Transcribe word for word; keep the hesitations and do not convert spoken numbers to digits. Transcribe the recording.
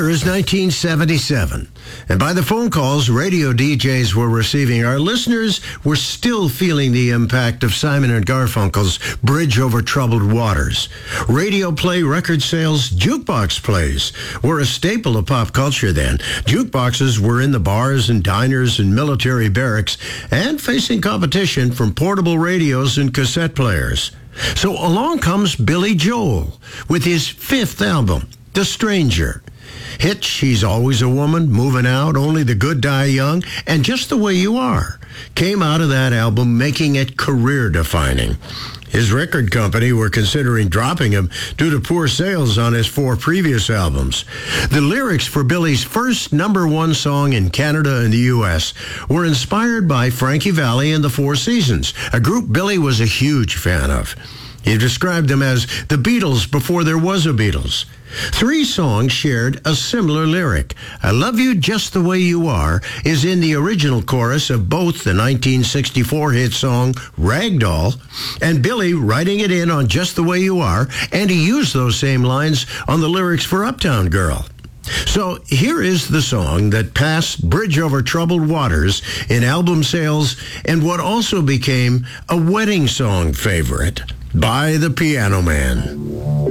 year is nineteen seventy-seven, and by the phone calls radio D Js were receiving, our listeners were still feeling the impact of Simon and Garfunkel's Bridge Over Troubled Waters. Radio play, record sales, jukebox plays were a staple of pop culture then. Jukeboxes were in the bars and diners and military barracks and facing competition from portable radios and cassette players. So along comes Billy Joel with his fifth album, The Stranger. Hits She's Always a Woman, Moving Out, Only the Good Die Young, and Just the Way You Are came out of that album, making it career-defining. His record company were considering dropping him due to poor sales on his four previous albums. The lyrics for Billy's first number one song in Canada and the U S were inspired by Frankie Valli and the Four Seasons, a group Billy was a huge fan of. He described them as the Beatles before there was a Beatles. Three songs shared a similar lyric. I Love You Just the Way You Are is in the original chorus of both the nineteen sixty-four hit song Ragdoll and Billy writing it in on Just the Way You Are, and he used those same lines on the lyrics for Uptown Girl. So here is the song that passed Bridge Over Troubled Waters in album sales and what also became a wedding song favorite by the Piano Man.